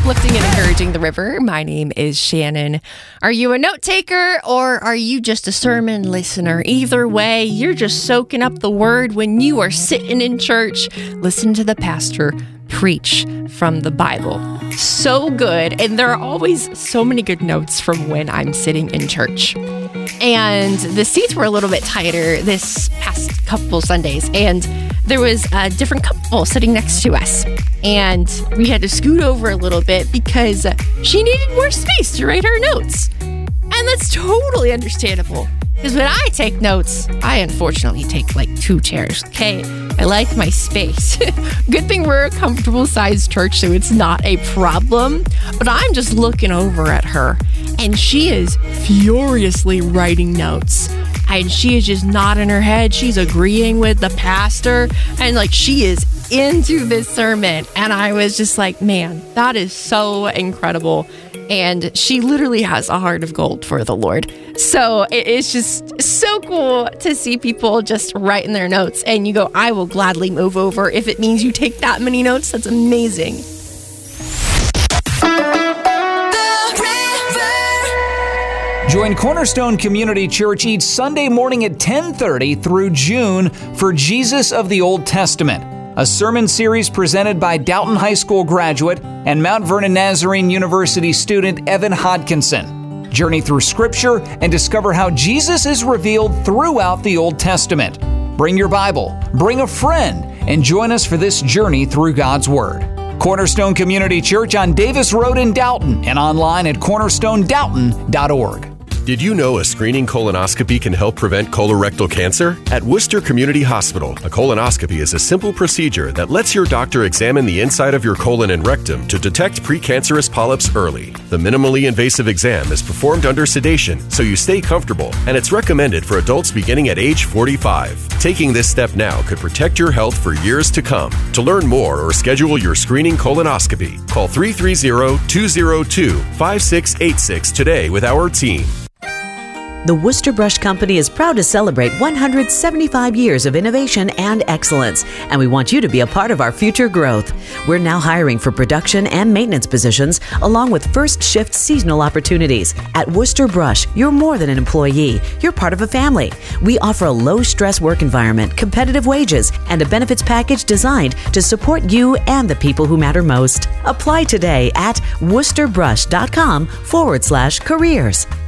Uplifting and encouraging the river. My name is Shannon. Are you a note taker or are you just a sermon listener? Either way, you're just soaking up the word when you are sitting in church. Listen to the pastor preach from the Bible. So good. And there are always so many good notes from when I'm sitting in church. And the seats were a little bit tighter this past couple Sundays. And there was a different couple sitting next to us. And we had to scoot over a little bit because she needed more space to write her notes. And that's totally understandable. Because when I take notes, I unfortunately take like 2 chairs, okay? I like my space. Good thing we're a comfortable sized church, so it's not a problem. But I'm just looking over at her, and she is furiously writing notes. And she is just nodding her head. She's agreeing with the pastor, and like she is into this sermon. And I was just like, man, that is so incredible. And she literally has a heart of gold for the Lord. So it's just so cool to see people just writing their notes. And you go, I will gladly move over if it means you take that many notes. That's amazing. Join Cornerstone Community Church each Sunday morning at 10:30 through June for Jesus of the Old Testament, a sermon series presented by Dalton High School graduate and Mount Vernon Nazarene University student Evan Hodkinson. Journey through Scripture and discover how Jesus is revealed throughout the Old Testament. Bring your Bible, bring a friend, and join us for this journey through God's Word. Cornerstone Community Church on Davis Road in Dalton and online at cornerstonedalton.org. Did you know a screening colonoscopy can help prevent colorectal cancer? At Worcester Community Hospital, a colonoscopy is a simple procedure that lets your doctor examine the inside of your colon and rectum to detect precancerous polyps early. The minimally invasive exam is performed under sedation, so you stay comfortable, and it's recommended for adults beginning at age 45. Taking this step now could protect your health for years to come. To learn more or schedule your screening colonoscopy, call 330-202-5686 today with our team. The Worcester Brush Company is proud to celebrate 175 years of innovation and excellence, and we want you to be a part of our future growth. We're now hiring for production and maintenance positions, along with first shift seasonal opportunities. At Worcester Brush, you're more than an employee. You're part of a family. We offer a low-stress work environment, competitive wages, and a benefits package designed to support you and the people who matter most. Apply today at worcesterbrush.com/careers.